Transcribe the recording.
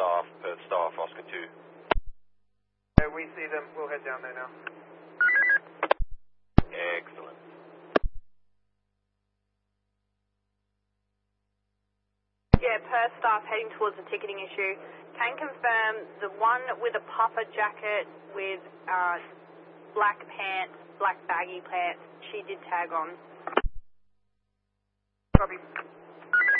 staff, Perth staff, Oscar 2. Okay, we see them. We'll head down there now. Excellent. Yeah, Perth staff heading towards the ticketing issue. Can confirm the one with a puffer jacket with black pants, black baggy pants, she did tag on. Copy.